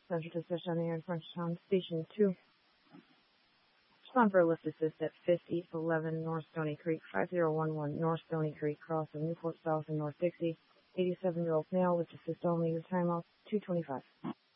Central Dispatch on the air in Frenchtown, Station 2. Respond for a lift assist at 5011 North Stony Creek, 5011 North Stony Creek, cross of Newport South and North Dixie. 87-year-old male, lift assist only, your timeout 2:25.